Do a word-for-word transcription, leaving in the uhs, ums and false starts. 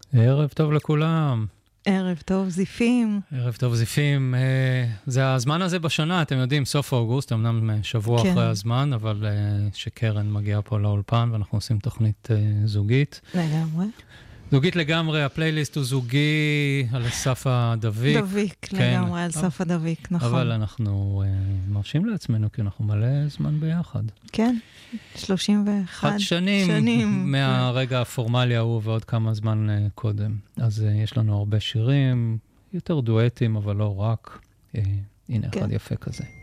ערב טוב לכולם. ערב טוב זיפים. ערב טוב זיפים. זה הזמן הזה בשנה, אתם יודעים, סוף אוגוסט, אמנם שבוע כן. אחרי הזמן, אבל שקרן מגיעה פה לאולפן, ואנחנו עושים תוכנית זוגית. לגמרי. זוגית לגמרי, הפלייליסט הוא זוגי על סף הדביק. דביק, כן. לגמרי, על סף הדביק, נכון. אבל אנחנו uh, מרשים לעצמנו, כי אנחנו מלא זמן ביחד. כן, שלושים ואחת חד שנים, שנים. מהרגע הפורמלי ההוא ועוד כמה זמן uh, קודם. אז uh, יש לנו הרבה שירים, יותר דואטים, אבל לא רק. Uh, הנה, כן. אחד יפה כזה.